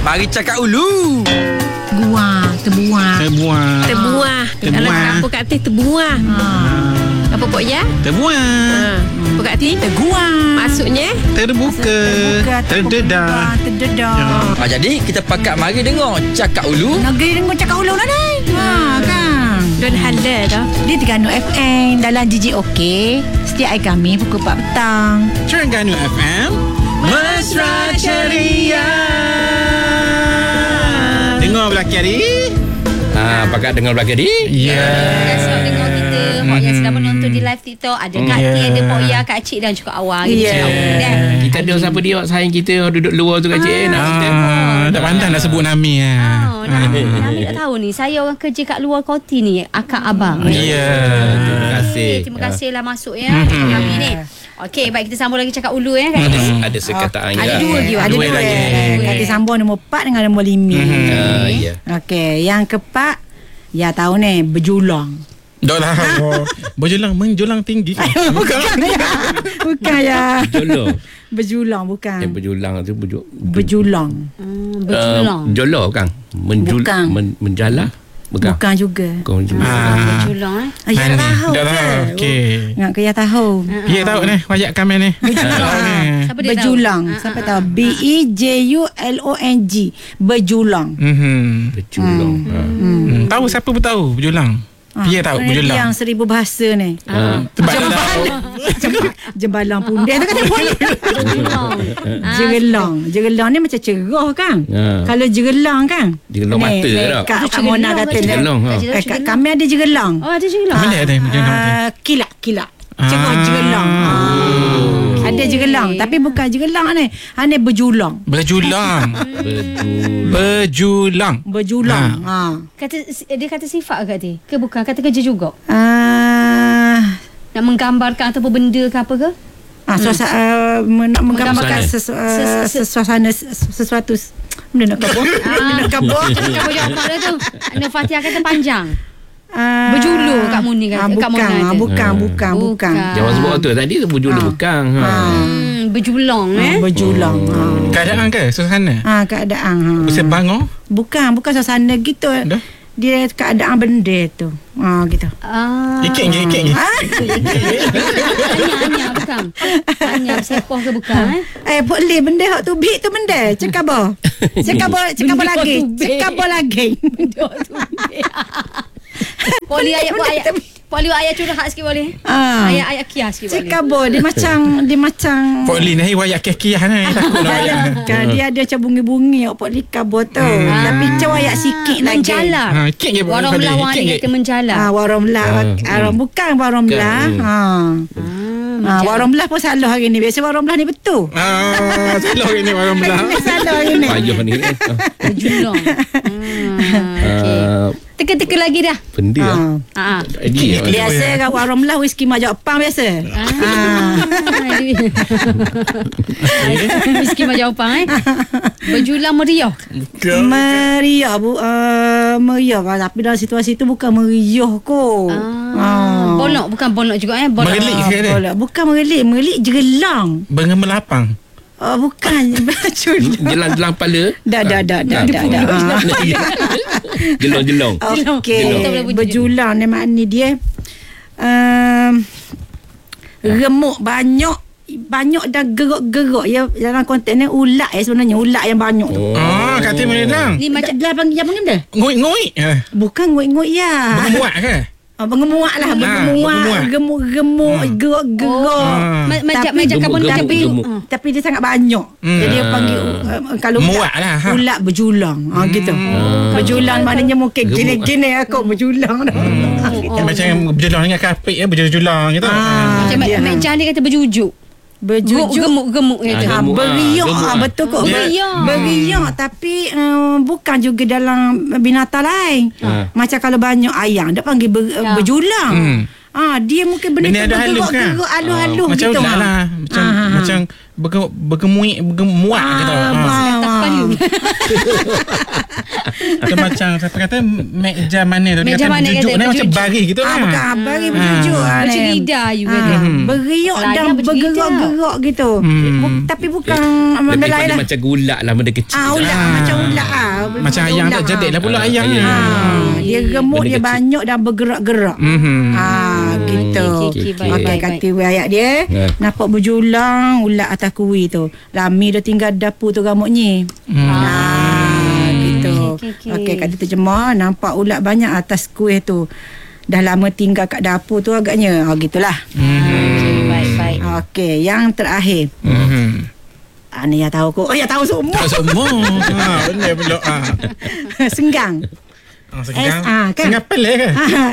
Mari cakap ulu. Terbuah. Kalau apa kat atas terbuah. Apa pok ya? Terbuah. Apa kat atas? Terguang. Maksudnya? Terbuka. Terdedah. Jadi kita pakat mari dengar cakap ulu. Negeri dengar cakap ulu lah ni. Kan. Dan halal dah. Dia Terengganu FM dalam JJOK. Setiap hari kami pukul 4 petang. Terengganu FM. Mesra Ceria. Dengar belakang hari. Pakat dengar belakang ni. Selalu dengar kita Pok yang sedang menonton di live TikTok. Ada Kak T, ada Pok Ya, Kak Cik dan juga Awang. Kita ada siapa dia sayang kita duduk luar tu Kak Cik. Tak pandang dah sebut Nami. Nami tak tahu ni. Saya orang kerja kat luar kota ni, akak abang. Terima kasih. Terima kasihlah masuk ya Nami ni. Okey, baik, kita sambung lagi cakap ulu ya Kak. Ada sekataan Ada dua lagi. Ada dua lagi. Kata sambung nombor 4 dengan nombor 5. Okey, yang keempat ya tahu ni berjulang. Dah lah. Berjulang menjulang tinggi. Bukan ya. Jolong. Berjulang bukan. Berjulang tu Berjulang. Berjulang. Jolong kan? Bukan. Menjala. Bukan juga. Berjulang Ya tahu. Dah lah. Okey. Ingat ke ya tahu. Ya tahu ni wajak kami ni. Siapa dia Berjulang. tahu? Siapa tahu? BEJULONG. Berjulang. Berjulang. Tahu siapa pun tahu berjulang. Dia tahu berjulang. Yang 1000 bahasa ni. Jembalang pundet tu kata boleh. Jegelang ni macam cerah kan. Kalau jegelang kan. Jegelang mata tak? Kak Mona kata Jegelang. kat kami ada jegelang. Oh, ada jegelang. Mana ada berjulang? Kilak. Cerah jegelang. Ada jegelang tapi bukan jegelang ni. Hanya berjulang. Berjulang. Kata dia kata sifat ke tadi? Ke bukan? Kata kerja juga. Nak menggambarkan ataupun benda ke apa ke? Nak menggambarkan suasana sesuatu. Benda nak kabur. Kabur jawapan dia tu. Al-Fatihah kata panjang. Berjulur Kak Muni kata. Bukan. Jawab sebut tu tadi tu berjulur bukan. Berjulang Berjulang. Keadaan ke suasana? Keadaan. Bisa bangun? Bukan suasana gitu. Dah? Dia keadaan benda tu. Gitu. Ikik. Hanya bukan. Hanya sepoh ke bukan? Boleh benda hak tu big tu benda. Cakap apa lagi. Benda tu big. Boleh ayat curhat sikit boleh? Ayat kias sikit boleh? Cakap apa dia macam Poli ni wayak kiah ni. kan dia ada macam bungi-bungi Pok Lika tu. Tapi macam wayak sikit lagi. Menjala. Warung belah warna kita menjala. Warung belah. Bukan warung belah. Warung belah pun salah hari ni. Biasa warung belah ni betul. Salah hari ni warung belah. Salah hari ni. Payah ni. Berjulang. Okey. Teka-teka lagi dah. Benda Biasa kat warung belah whisky majak pang biasa. Whisky majak pang Berjulang meriah. Meriah tapi dalam situasi tu bukan meriah kot. Bolok bukan bolok juga Merelik ke dia? Bukan merelik jegelang. Bergemelapang. Bukan Jelang kepala. Dah. Jelong. Okey. Berjulang ni makna dia remuk banyak dan gerak-gerak ya dalam konteks ni ulat sebenarnya ulat yang banyak tu. Kata menang. Ni macam dia panggil benda? Nguik-nguik. Bukan nguik-nguik ya. Bermuat ke? Bergemuak lah. Gemuk gerak. Macam kabun tapi dia sangat banyak. Jadi dia panggil kalau muat lah. Ulat berjulang. Gitu. Berjulang maknanya mungkin gini aku berjulang dah. Macam berjulang dengan kapit berjulang gitu. Macam Mek Jali kata berjujuk. Gemuk kata. Beriak. Betul kot. Beriak tapi bukan juga dalam binatang lain. Macam kalau banyak ayam dia panggil berjulang. Dia mungkin benda tu bergerak halus macam gitu. Macam bergemuat gitu. Dia macam siapa kata meja mana tu. Dia Meja kata mana berjujuk kata, ni macam berjujuk. bari gitu lah. Bukan bagi berjujuk Macam lidah you kata. Beriuk Kalau dan ayam macam bergerak-gerak gitu. Tapi bukan benda Lebih lain pada lah. macam gulak lah, benda kecil. Ulat macam ulat Macam ayam tak jadi lah pula ayam ni. Dia gemuk, Benda dia kecil. banyak dan bergerak-gerak. Gitu. Okey, baik, Okey, baik, kata ayat dia. Nampak berjulang ulat atas kuih tu. Lami dah tinggal dapur tu gamuknya. Gitu. Okey, kata terjemah. Nampak ulat banyak atas kuih tu. Dah lama tinggal kat dapur tu agaknya. Gitulah. Baik. Okey, yang terakhir. Ni yang tahu kok. Ya tahu semua. Tak semua. Benar pula. Senggang. Senggang. Kan? Senggang pelik ke?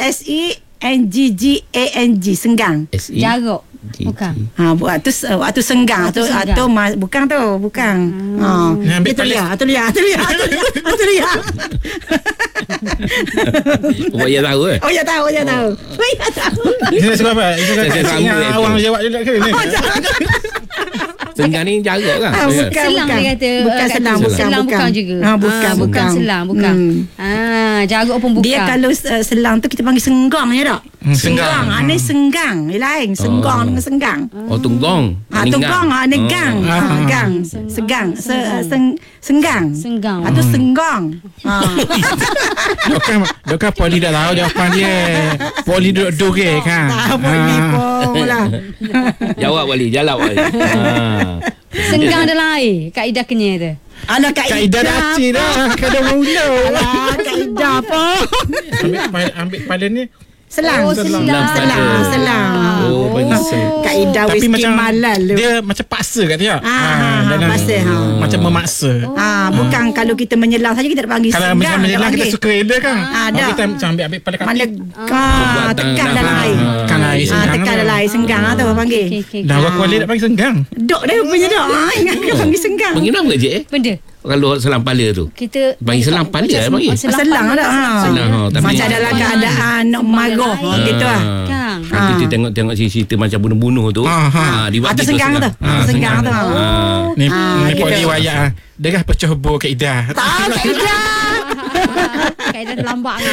SENGGANG. Senggang. Jarak. Bukan. Waktu senggang tu bukan tu, bukan. Ambil Itu dia. Buat tahu ke? Oh ya tahu. Dia suka apa? Dia suka Saya kat sambut awang itu. jawab juga ke ni? Senggang ni jarak kan? Selang dia kata. Bukan selang, Selang bukan juga. Bukan selang, bukan. Jarak pun bukan. Dia kalau selang tu kita panggil senggang je tak? Senggang. Ni senggang. Lain. Senggang dengan senggang. Oh, tunggong. Tunggong. Ni gang. Gang. Segang. Senggang. Senggang. Atau senggang. Dokar Poli dah tahu jawapan dia. Poli duduk dore kan. Apa lah. Jawab Wali. Senggang adalah air. Kaedah kenyai tu. Alah Kaedah dah cik dah. Kaedah mula. Alah kaedah apa? Ambil pada ni. Selang. Selang. Oh, pengisah. Kaedah Tapi whisky macam malal tu. dia macam paksa kat dia. paksa. Macam memaksa. Bukan kalau kita menyelang saja kita tak panggil Kalau senggang. macam menyelang kita suka elok kan. dah. Kita macam ambil pada kaki. Tekan dalam air. Tekan air senggang. Tekan dalam air senggang tu panggil. Dah orang kuali nak panggil senggang. Dok dah punya dok. Ingat ke panggil senggang. Panggil nama je Benda. kalau selang pala tu. Kita Panggil selang pala lah panggil. Selang dah. Selang, tapi- Macam dalam keadaan nak marah gitu lah. Kang. Kita tengok cerita macam bunuh-bunuh tu. Dibuat Atau gitu senggang tu. Senggang tu. Ni gitu. Poli wayak. Dia dah pecah hubur kaedah. Kaedah terlambat kan.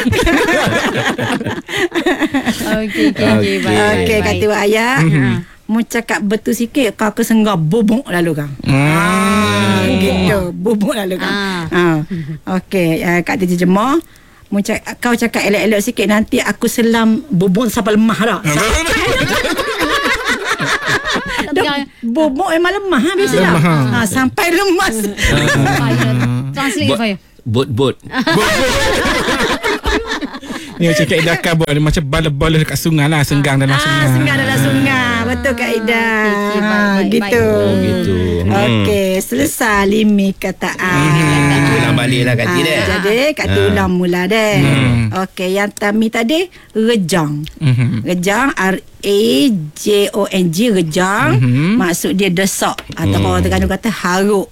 Okey, baik. Okey, kata ayah. Mu cakap betul sikit kau kesenggar bubuk lalu kan. Gitu, bubuk lalu kan. Okey, kat terjemah kau cakap elok-elok sikit nanti aku selam bubuk sampai lemah dah. Bubuk memang lemah biasa dah. Sampai lemas. Translate Faya. Bot. Ni macam kaedah kabut. Dia macam bala-bala dekat sungai lah. Senggang dalam sungai. Senggang dalam sungai. Betul kaedah. Okey, baik. Gitu. Oh, gitu. Okey, selesai lima kataan. Ulang balik lah kat dia. Jadi kata ulang mula deh. Okey, yang Tami tadi rejang. Rejang RAJONG rejang. Maksud dia desak atau orang Terengganu kata haruk.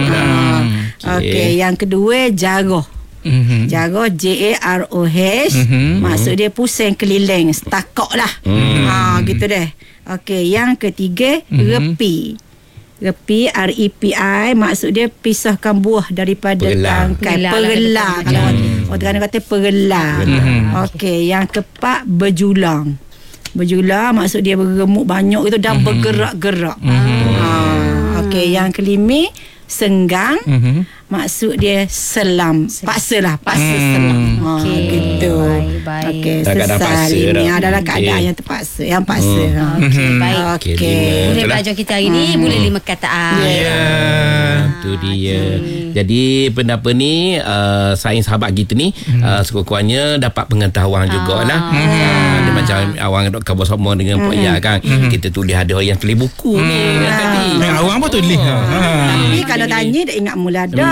Okey, yang kedua jaroh. Jaroh JAROH. Maksud dia pusing keliling, stakok lah. Gitu deh. Okey, yang ketiga repi. Repi REPI maksud dia pisahkan buah daripada tangkai. Pergelar. Kalau orang Terengganu kata pergelar. Okey, yang keempat berjulang. Berjulang maksud dia bergemuk banyak itu dan bergerak-gerak. Okey, yang kelima senggang. Maksud dia selam. Paksa selam. Gitu. Baik. Okey, Kadang-kadang paksa selesai ini dah. adalah Okey. keadaan yang terpaksa. Yang paksa. Okey, baik. Okey. Boleh belajar kita hari ni boleh 5 kataan. Ya, tu dia. Jadi benda-apa ni sains sahabat kita ni sekurang-kurangnya dapat pengetahuan jugalah. Dia macam awang dok khabar sama dengan Pak Ya kan. Kita tulis ada orang yang tulis buku ni tadi. Awang pun tulis. Tapi kalau tanya dia ingat mula dah.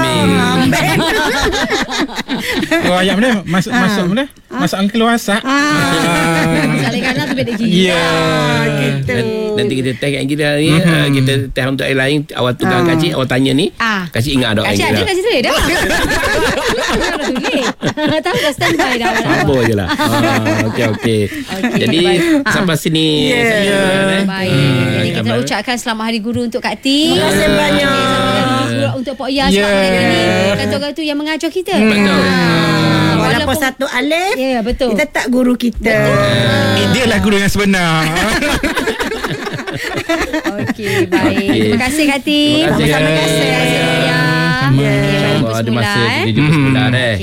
Oh, ayat mana? Masuk mana? Masuk angka luar asak. Masalah kanan tu beda kiri. Ya. Gitu. Nanti kita test kat kita ni. Kita test untuk air lain. Awak tukar Kak Cik, awak tanya ni. Kak Cik ingat doa Kak Cik kita. ada kat situ dah. Dah tulis. Tahu dah standby dah. Sabar je lah. Okey. Jadi sampai sini. Baik. Jadi kita ucapkan selamat Hari Guru untuk Kak T. Terima kasih banyak. Untuk Pak Yas sebab ini kata-kata tu yang mengajar kita. Betul. Walaupun satu alif, betul. kita tak guru kita. Dia lah guru yang sebenar. Okey, baik. Terima kasih Kak T. Terima kasih. Sama-sama. Sama. Ada masa kita jumpa sekolah